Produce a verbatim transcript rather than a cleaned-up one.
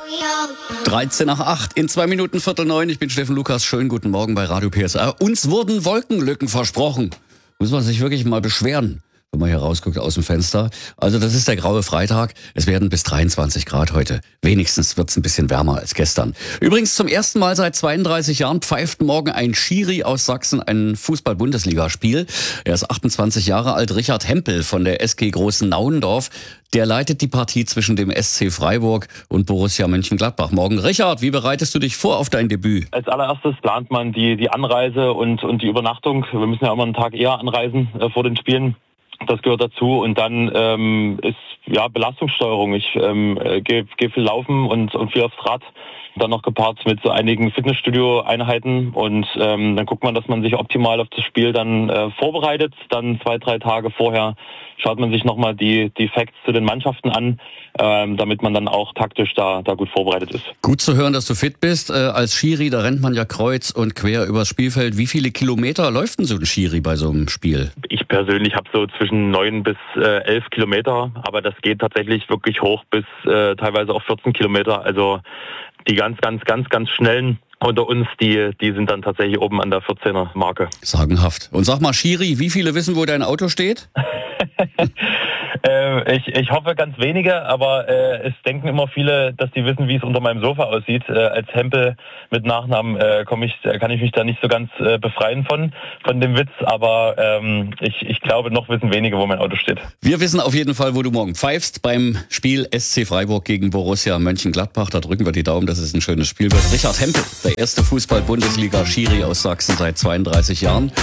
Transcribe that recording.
dreizehn nach acht, in zwei Minuten Viertel neun. Ich bin Steffen Lukas. Schönen guten Morgen bei Radio P S R. Uns wurden Wolkenlücken versprochen. Muss man sich wirklich mal beschweren, wenn man hier rausguckt aus dem Fenster. Also das ist der graue Freitag. Es werden bis dreiundzwanzig Grad heute. Wenigstens wird's ein bisschen wärmer als gestern. Übrigens zum ersten Mal seit zweiunddreißig Jahren pfeift morgen ein Schiri aus Sachsen ein Fußball-Bundesligaspiel. Er ist achtundzwanzig Jahre alt, Richard Hempel von der S G Großen Nauendorf. Der leitet die Partie zwischen dem S C Freiburg und Borussia Mönchengladbach morgen. Richard, wie bereitest du dich vor auf dein Debüt? Als allererstes plant man die, die Anreise und, und die Übernachtung. Wir müssen ja immer einen Tag eher anreisen äh, vor den Spielen. Das gehört dazu. Und dann ähm, ist ja Belastungssteuerung. Ich ähm, gehe geh viel laufen und, und viel aufs Rad. Dann noch gepaart mit so einigen Fitnessstudio-Einheiten. Und ähm, dann guckt man, dass man sich optimal auf das Spiel dann äh, vorbereitet. Dann zwei, drei Tage vorher schaut man sich nochmal die, die Facts zu den Mannschaften an, ähm, damit man dann auch taktisch da, da gut vorbereitet ist. Gut zu hören, dass du fit bist. Äh, als Schiri, da rennt man ja kreuz und quer übers Spielfeld. Wie viele Kilometer läuft denn so ein Schiri bei so einem Spiel? Ich persönlich habe so zwischen neun bis äh, elf Kilometer, aber das geht tatsächlich wirklich hoch bis äh, teilweise auch vierzehn Kilometer. Also die ganz, ganz, ganz, ganz schnellen unter uns, die, die sind dann tatsächlich oben an der vierzehner Marke. Sagenhaft. Und sag mal, Schiri, wie viele wissen, wo dein Auto steht? äh, ich, ich hoffe ganz wenige, aber äh, es denken immer viele, dass die wissen, wie es unter meinem Sofa aussieht. Äh, als Hempel mit Nachnamen äh, komm ich, kann ich mich da nicht so ganz äh, befreien von, von dem Witz, aber ähm, ich, ich glaube, noch wissen wenige, wo mein Auto steht. Wir wissen auf jeden Fall, wo du morgen pfeifst beim Spiel S C Freiburg gegen Borussia Mönchengladbach. Da drücken wir die Daumen, dass es ein schönes Spiel wird. Richard Hempel, der erste Fußball-Bundesliga-Schiri aus Sachsen seit zweiunddreißig Jahren.